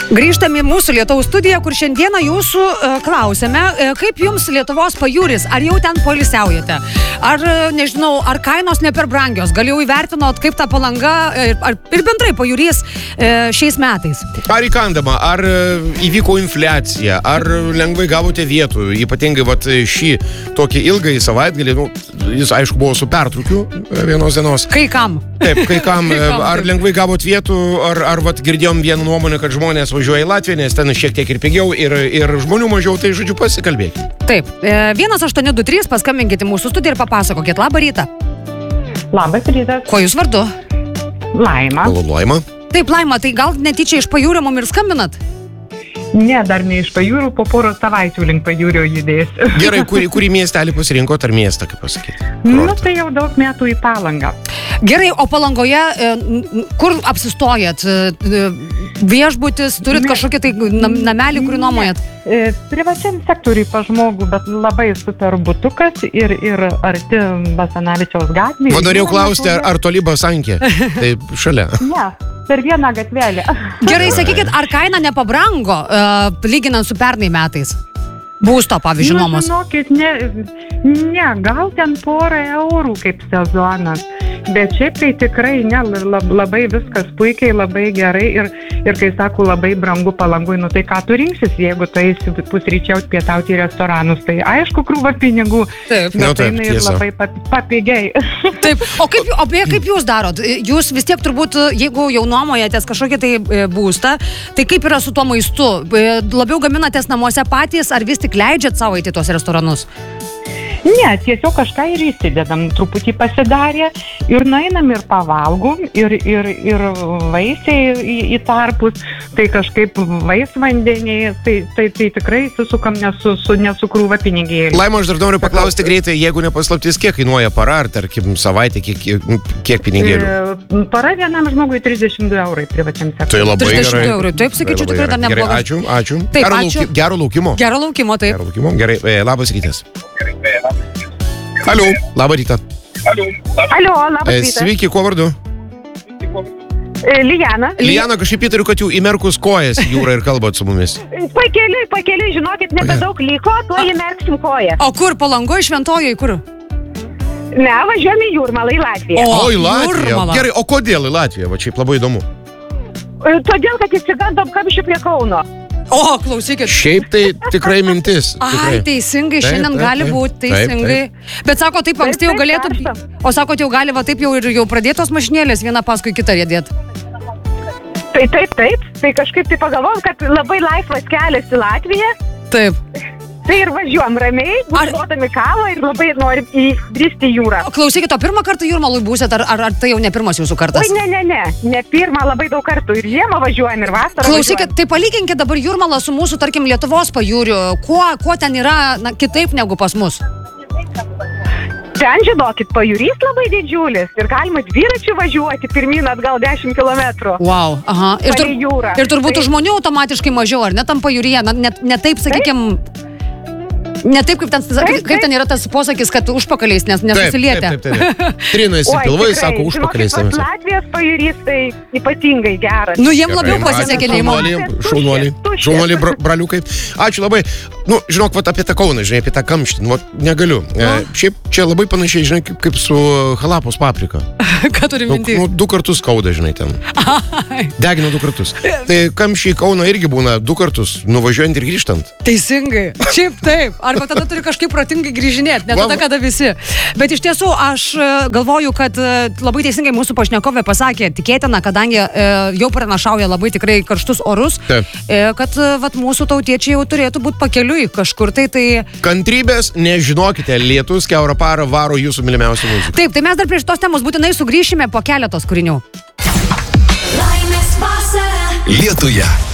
Grįžtame į mūsų Lietuvos studiją, kur šiandieną jūsų klausėme, kaip jums Lietuvos pajūris, ar jau ten poilsiaujate, ar, nežinau, ar kainos ne per brangios, gal jau įvertinot, kaip ta Palanga ir bendrai pajūrys šiais metais? Ar įkandama, ar įvyko infliacija, ar lengvai gavote vietų, ypatingai šį tokį ilgąjį savaitgalį, jis aišku buvo su pertraukiu vienos dienos. Kai kam? Taip, kai kam, ar lengvai gavot vietų, ar girdėjom vieną nuomonę, kad žmonės važiuoja į Latviją, nes ten šiek tiek ir pigiau, ir žmonių mažiau, tai žodžiu pasikalbėkime. Taip, 1823 paskambinkite mūsų studiją ir papasakokit. Labą rytą. Labas rytas. Kuo jūs vardu? Laima. Laima. Taip, Laima, tai gal netyčia iš pajūrio mum ir skambinat? Ne, dar ne iš pajūrių, po poros savaičių link pajūrio judėsiu. Gerai, kurį miestelį pasirinkot, ar miestą, kaip pasakyti? Tai jau daug metų į Palangą. Gerai, o Palangoje, kur apsistojat? Viešbutis, turit kažkokį tai namelį, kurį nuomojat? Privačiam sektoriui pa žmogų, bet labai super butukas ir arti Basanavičiaus gatvė. Norėjau klausti, ar toli Basankė? Tai šalia. Ne, per vieną gatvelę. Gerai, sakykit, ar kaina nepabrango, lyginant su pernai metais? Būsto, pavyzdžiui, nuomos. Žinokit, ne, gal ten porą eurų kaip sezonas, bet šiaip tai tikrai ne, labai viskas puikiai, labai gerai ir kai sako labai brangu Palangui, tai ką tu rinksis, jeigu tu eisi pusryčiauti, pietauti į restoranus, tai aišku krūva pinigų, taip, bet tai ir labai papigiai. Taip, o kaip jūs darot? Jūs vis tiek turbūt, jeigu jau nuomojatės kažkokį tai būstą, tai kaip yra su tuo maistu? Labiau gaminatės namuose patys, ar vis tik leidžiat savo eiti tuos restoranus? Ne, tiesiog kažką ir įsidedam, truputį pasidarė ir nueinam ir pavalgom, ir vaisiai į tarpus, tai kažkaip vaisvandeniai, tai tikrai susukam nesu krūva pinigėlį. Laima, aš dar noriu paklausti greitai, jeigu nepaslaptis, kiek kainuoja para, ar tarkim savaitė, kiek pinigėlių? Para vienam žmogui 32 eurai privačiam sektoriui. Tai labai 30 eurų, taip sakyčiau, tikrai dar neblogas. Gerai, ačiū. Taip, ačiū. Gero laukimo. Gero laukimo, taip. Gero laukimo, gerai, labas rytas. Alio, labą rytą. Alio, labas rytas. Sveiki, kuo vardu? Lijana. Lijana, kažkaip įtariu, kad jau įmerkus kojas į jūrą ir kalbat su mumis. Pakeliui, žinokit, nebedaug liko, tuo įmerksim koją. O kur, Palangoje, Šventojoje, kur? Ne, važiuojame į Jūrmalą, į Latviją. O, į Latviją. Gerai, o kodėl į Latviją? Va, šiaip labai įdomu. Todėl, kad įsigandom kamščių prie Kauno. O, klausykit. Šiaip tai tikrai mintis. Ai, teisingai, šiandien gali būti, teisingai. Bet sako, taip anksti jau galėtų... O sako, jau gali, va taip jau pradėtos mašinėlės vieną paskui kitą riedėt. Taip. Tai kažkaip tai pagalvojom, kad labai laisvas kelias į Latviją. Taip. Tai ir važiuojam ramiai, buvodami kavą ir labai norim įbristi jūrą. Klausykit, o pirmą kartą Jūrmalui būsit, ar tai jau ne pirmas jūsų kartas? Oi, ne pirmą, labai daug kartų. Ir žiemą važiuojam, ir vasarą Klausykit, tai palyginkit dabar Jūrmalą su mūsų, tarkim, Lietuvos pajūriu. Kuo ten yra kitaip negu pas mus? Ten, žinokit, pajūrys labai didžiulis ir galima dviračiu važiuoti pirmyn atgal 10 kilometrų. Wow, aha. Ir turbūt žmonių automatiškai mažiau, ar ne tam pajūryje? Ne taip, sakykime... Ne taip, kaip ten yra tas posakis, kad užpakaliais nesusilietė. Taip. Trinasi pilvai, sako užpakaliais. Latvijos pajūrys tai ypatingai geras. Nu, jiem labiau pasisekė nei man. Šaunuoliai, braliukai. Ačiū labai. Nu, žinok, apie tą Kauną, žinai, apie tą kamštį. Negaliu. Šiaip čia labai panašiai, žinai, kaip su halapos paprika. Ką turi minti? 2 kartus skauda, žinai, ten. Degina 2 kartus. Tai kamščiai Kauno irgi būna 2 kartus, nuvažiuojant ir grįžtant. Teisingai. Šiaip taip. Arba tada turi kažkaip protingai grįžinėti, ne tada, kada visi. Bet iš tiesų, aš galvoju, kad labai teisingai mūsų pašnekovė pasakė, tikėtina, kadangi jau pranašauja labai tikrai karštus orus, kad mūsų tautiečiai jau turėtų būti pakeliui kažkur tai. Kantrybės, nežinokite, lietus kiaurą parą varo jūsų mylimiausių muziką. Taip, tai mes dar prieš tos temos būtinai sugrįšime po keletos kūrinių. Laimės vasara Lietuje.